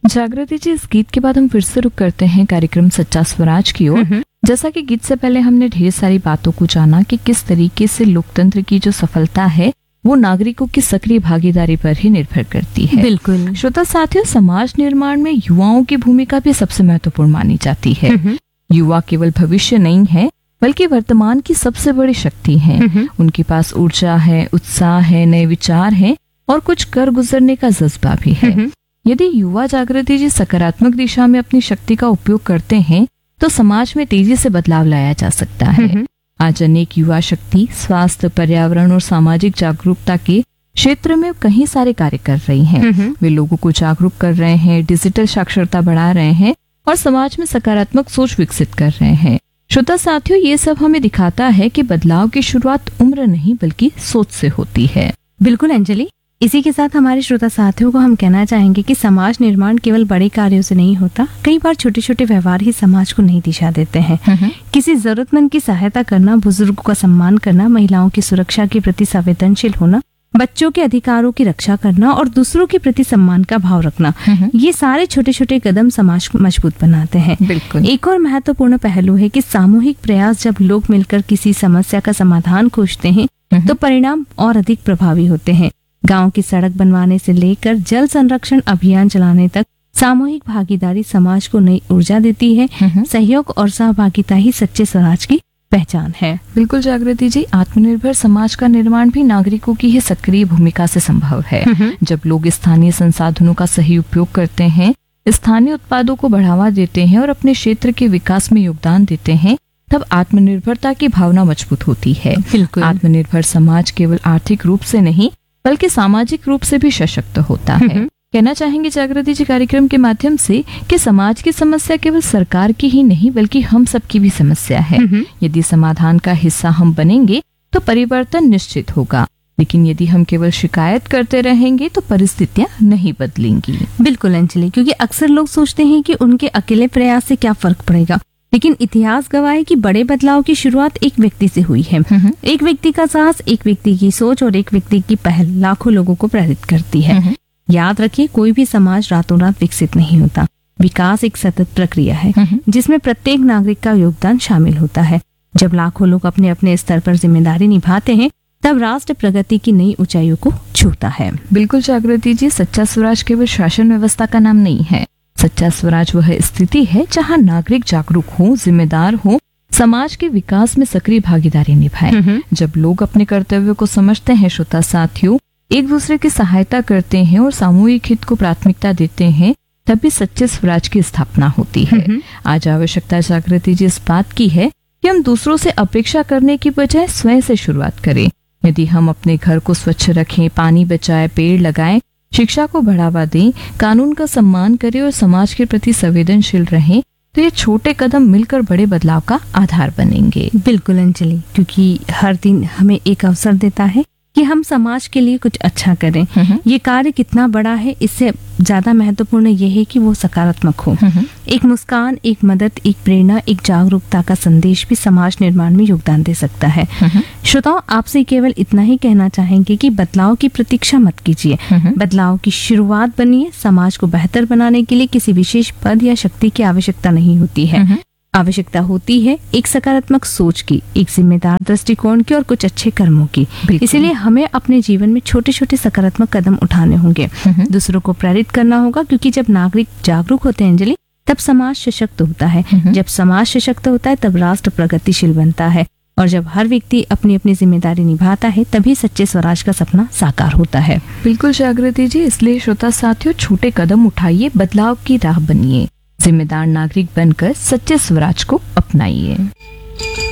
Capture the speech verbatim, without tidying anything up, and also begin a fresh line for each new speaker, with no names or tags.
जागृति जी, इस गीत के बाद हम फिर से रुक करते हैं कार्यक्रम सच्चा स्वराज की ओर। जैसा कि गीत से पहले हमने ढेर सारी बातों को जाना कि किस तरीके से लोकतंत्र की जो सफलता है वो नागरिकों की सक्रिय भागीदारी पर ही निर्भर करती है।
बिल्कुल।
श्रोता साथियों, समाज निर्माण में युवाओं की भूमिका भी सबसे महत्वपूर्ण मानी जाती है। युवा केवल भविष्य नहीं है बल्कि वर्तमान की सबसे बड़ी शक्ति है। उनके पास ऊर्जा है, उत्साह है, नए विचार हैं और कुछ कर गुजरने का जज्बा भी है। यदि युवा जागृति जी सकारात्मक दिशा में अपनी शक्ति का उपयोग करते हैं तो समाज में तेजी से बदलाव लाया जा सकता है। आज अनेक युवा शक्ति स्वास्थ्य, पर्यावरण और सामाजिक जागरूकता के क्षेत्र में कई सारे कार्य कर रही हैं। वे लोगों को जागरूक कर रहे हैं, डिजिटल साक्षरता बढ़ा रहे हैं और समाज में सकारात्मक सोच विकसित कर रहे हैं। श्रोता साथियों, ये सब हमें दिखाता है कि बदलाव की शुरुआत उम्र नहीं बल्कि सोच से होती है।
बिल्कुल अंजलि, इसी के साथ हमारे श्रोता साथियों को हम कहना चाहेंगे कि समाज निर्माण केवल बड़े कार्यों से नहीं होता। कई बार छोटे छोटे व्यवहार ही समाज को नई दिशा देते हैं। किसी जरूरतमंद की सहायता करना, बुजुर्गों का सम्मान करना, महिलाओं की सुरक्षा के प्रति संवेदनशील होना, बच्चों के अधिकारों की रक्षा करना और दूसरों के प्रति सम्मान का भाव रखना, ये सारे छोटे छोटे कदम समाज को मजबूत बनाते हैं।
बिल्कुल।
एक और महत्वपूर्ण पहलू है कि सामूहिक प्रयास, जब लोग मिलकर किसी समस्या का समाधान खोजते हैं तो परिणाम और अधिक प्रभावी होते हैं। गांव की सड़क बनवाने से लेकर जल संरक्षण अभियान चलाने तक सामूहिक भागीदारी समाज को नई ऊर्जा देती है। सहयोग और सहभागिता ही सच्चे स्वराज की पहचान है।
बिल्कुल जागृति जी, आत्मनिर्भर समाज का निर्माण भी नागरिकों की ही सक्रिय भूमिका से संभव है। जब लोग स्थानीय संसाधनों का सही उपयोग करते हैं, स्थानीय उत्पादों को बढ़ावा देते हैं और अपने क्षेत्र के विकास में योगदान देते हैं, तब आत्मनिर्भरता की भावना मजबूत होती है।
बिल्कुल।
आत्मनिर्भर समाज केवल आर्थिक रूप से नहीं बल्कि सामाजिक रूप से भी सशक्त होता है। कहना चाहेंगे जागृति जी कार्यक्रम के माध्यम से कि समाज की समस्या केवल सरकार की ही नहीं बल्कि हम सबकी भी समस्या है। यदि समाधान का हिस्सा हम बनेंगे तो परिवर्तन निश्चित होगा, लेकिन यदि हम केवल शिकायत करते रहेंगे तो परिस्थितियां नहीं बदलेंगी।
बिल्कुल अंजलि, क्योंकि अक्सर लोग सोचते हैं कि उनके अकेले प्रयास से क्या फर्क पड़ेगा, लेकिन इतिहास गवाह है कि बड़े बदलाव की शुरुआत एक व्यक्ति से हुई है। एक व्यक्ति का साहस, एक व्यक्ति की सोच और एक व्यक्ति की पहल लाखों लोगों को प्रेरित करती है। याद रखिए, कोई भी समाज रातों रात विकसित नहीं होता। विकास एक सतत प्रक्रिया है जिसमें प्रत्येक नागरिक का योगदान शामिल होता है। जब लाखों लोग अपने अपने स्तर पर जिम्मेदारी निभाते हैं तब राष्ट्र प्रगति की नई ऊंचाइयों को छूता है।
बिल्कुल जागृति जी, सच्चा स्वराज केवल शासन व्यवस्था का नाम नहीं है। सच्चा स्वराज वह स्थिति है जहां नागरिक जागरूक हो, जिम्मेदार हो, समाज के विकास में सक्रिय भागीदारी निभाए। जब लोग अपने कर्तव्यों को समझते हैं, श्रोता साथियों, एक दूसरे की सहायता करते हैं और सामूहिक हित को प्राथमिकता देते हैं, तभी सच्चे स्वराज की स्थापना होती है। आज आवश्यकता जागृति जी इस बात की है कि हम दूसरों से अपेक्षा करने की बजाय स्वयं से शुरुआत करें। यदि हम अपने घर को स्वच्छ रखें, पानी बचाएं, पेड़ लगाएं, शिक्षा को बढ़ावा दें, कानून का सम्मान करें और समाज के प्रति संवेदनशील रहें, तो ये छोटे कदम मिलकर बड़े बदलाव का आधार बनेंगे।
बिल्कुल अंजलि, क्योंकि हर दिन हमें एक अवसर देता है कि हम समाज के लिए कुछ अच्छा करें। ये कार्य कितना बड़ा है, इससे ज्यादा महत्वपूर्ण ये है कि वो सकारात्मक हो। एक मुस्कान, एक मदद, एक प्रेरणा, एक जागरूकता का संदेश भी समाज निर्माण में योगदान दे सकता है। श्रोताओं, आपसे केवल इतना ही कहना चाहेंगे कि बदलाव की प्रतीक्षा मत कीजिए, बदलाव की शुरुआत बनिए। समाज को बेहतर बनाने के लिए किसी विशेष पद या शक्ति की आवश्यकता नहीं होती है। आवश्यकता होती है एक सकारात्मक सोच की, एक जिम्मेदार दृष्टिकोण की और कुछ अच्छे कर्मों की। इसीलिए हमें अपने जीवन में छोटे छोटे सकारात्मक कदम उठाने होंगे, दूसरों को प्रेरित करना होगा, क्योंकि जब नागरिक जागरूक होते हैं अंजलि, तब समाज सशक्त होता है। जब समाज सशक्त होता है तब राष्ट्र प्रगतिशील बनता है, और जब हर व्यक्ति अपनी अपनी जिम्मेदारी निभाता है तभी सच्चे स्वराज का सपना साकार होता है।
बिल्कुल जागृति जी, इसलिए श्रोता साथियों, छोटे कदम उठाइए, बदलाव की राह बनिए, जिम्मेदार नागरिक बनकर सच्चे स्वराज को अपनाइए।